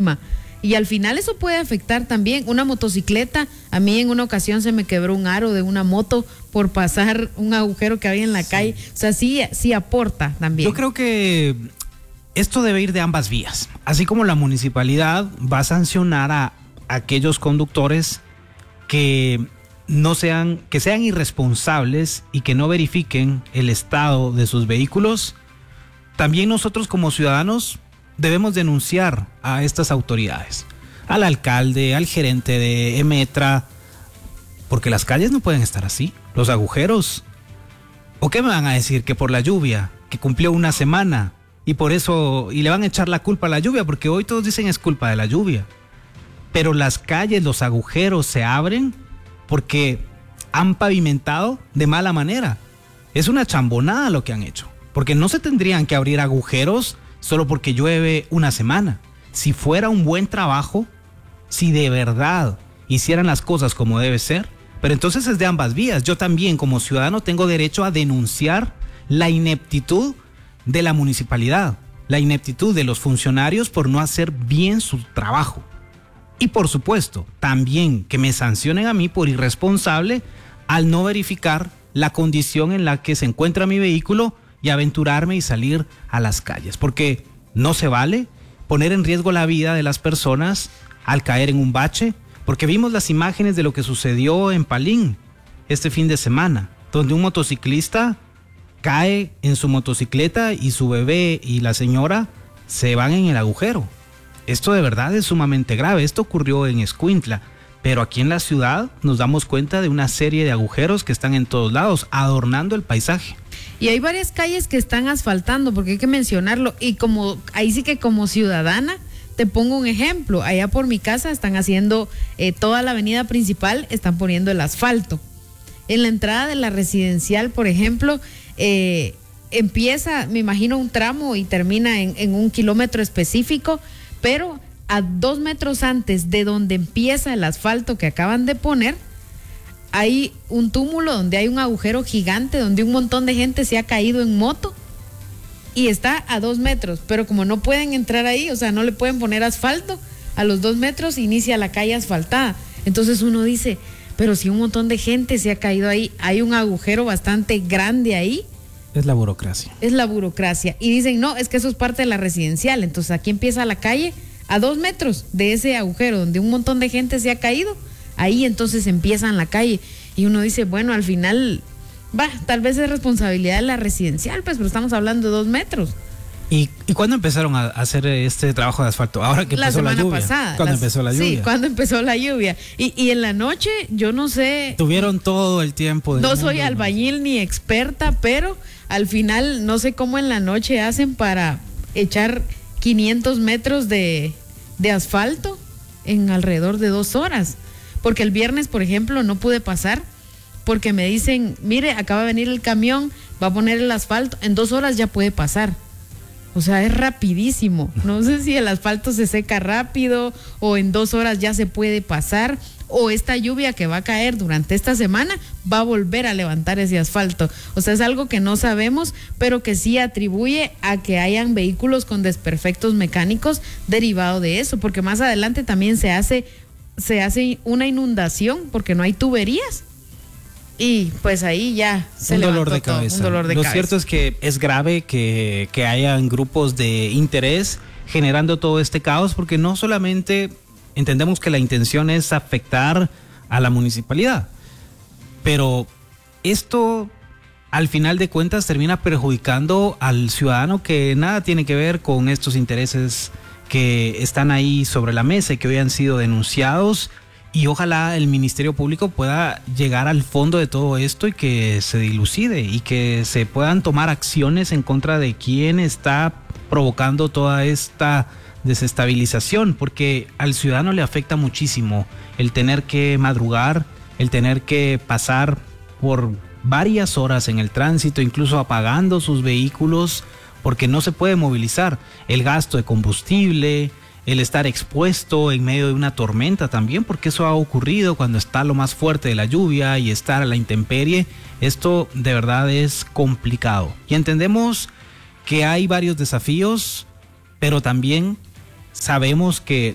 encima. Y al final eso puede afectar también una motocicleta. A mí en una ocasión se me quebró un aro de una moto por pasar un agujero que había en la calle. O sea, sí aporta también. Yo creo que esto debe ir de ambas vías. Así como la municipalidad va a sancionar a aquellos conductores que sean irresponsables y que no verifiquen el estado de sus vehículos, también nosotros como ciudadanos debemos denunciar a estas autoridades, al alcalde, al gerente de Emetra, porque las calles no pueden estar así, los agujeros. ¿O qué me van a decir? Que por la lluvia, que cumplió una semana y por eso, y le van a echar la culpa a la lluvia, porque hoy todos dicen es culpa de la lluvia. Pero las calles, los agujeros se abren porque han pavimentado de mala manera. Es una chambonada lo que han hecho, porque no se tendrían que abrir agujeros solo porque llueve una semana. Si fuera un buen trabajo, si de verdad hicieran las cosas como debe ser, pero entonces es de ambas vías. Yo también como ciudadano tengo derecho a denunciar la ineptitud de la municipalidad, la ineptitud de los funcionarios por no hacer bien su trabajo. Y por supuesto, también que me sancionen a mí por irresponsable al no verificar la condición en la que se encuentra mi vehículo y aventurarme y salir a las calles, porque no se vale poner en riesgo la vida de las personas al caer en un bache, porque vimos las imágenes de lo que sucedió en Palín este fin de semana, donde un motociclista cae en su motocicleta y su bebé y la señora se van en el agujero. Esto de verdad es sumamente grave. Esto ocurrió en Escuintla, pero aquí en la ciudad nos damos cuenta de una serie de agujeros que están en todos lados, adornando el paisaje. Y hay varias calles que están asfaltando, porque hay que mencionarlo. Y como ahí sí que como ciudadana te pongo un ejemplo. Allá por mi casa están haciendo toda la avenida principal, están poniendo el asfalto. En la entrada de la residencial, por ejemplo, empieza, me imagino, un tramo y termina en un kilómetro específico, pero a 2 metros antes de donde empieza el asfalto que acaban de poner, hay un túmulo donde hay un agujero gigante, donde un montón de gente se ha caído en moto y está a 2 metros, pero como no pueden entrar ahí, o sea, no le pueden poner asfalto, a los 2 metros inicia la calle asfaltada. Entonces uno dice, pero si un montón de gente se ha caído ahí, hay un agujero bastante grande ahí. Es la burocracia. Es la burocracia. Y dicen, no, es que eso es parte de la residencial. Entonces aquí empieza la calle a 2 metros de ese agujero donde un montón de gente se ha caído. Ahí entonces empieza en la calle. Y uno dice, bueno, al final, tal vez es responsabilidad de la residencial, pues, pero estamos hablando de 2 metros. ¿Y cuándo empezaron a hacer este trabajo de asfalto? Ahora que empezó la lluvia. Pasada. ¿Cuándo empezó la lluvia? Sí, cuando empezó la lluvia. Y en la noche, yo no sé. Tuvieron todo el tiempo. No soy albañil ni experta, pero al final no sé cómo en la noche hacen para echar 500 metros de asfalto en alrededor de 2 horas. Porque el viernes, por ejemplo, no pude pasar porque me dicen, mire, acaba de venir el camión, va a poner el asfalto, en 2 horas ya puede pasar. O sea, es rapidísimo. No sé si el asfalto se seca rápido o en 2 horas ya se puede pasar, o esta lluvia que va a caer durante esta semana va a volver a levantar ese asfalto. O sea, es algo que no sabemos, pero que sí atribuye a que hayan vehículos con desperfectos mecánicos derivado de eso, porque más adelante también se hace una inundación porque no hay tuberías. Y pues ahí ya se un dolor de cabeza. Lo cierto es que es grave que hayan grupos de interés generando todo este caos, porque no solamente entendemos que la intención es afectar a la municipalidad, pero esto al final de cuentas termina perjudicando al ciudadano que nada tiene que ver con estos intereses que están ahí sobre la mesa y que hoy han sido denunciados. Y ojalá el Ministerio Público pueda llegar al fondo de todo esto y que se dilucide y que se puedan tomar acciones en contra de quien está provocando toda esta desestabilización, porque al ciudadano le afecta muchísimo el tener que madrugar, el tener que pasar por varias horas en el tránsito, incluso apagando sus vehículos porque no se puede movilizar, el gasto de combustible, el estar expuesto en medio de una tormenta también, porque eso ha ocurrido cuando está lo más fuerte de la lluvia y estar a la intemperie. Esto de verdad es complicado. Y entendemos que hay varios desafíos, pero también sabemos que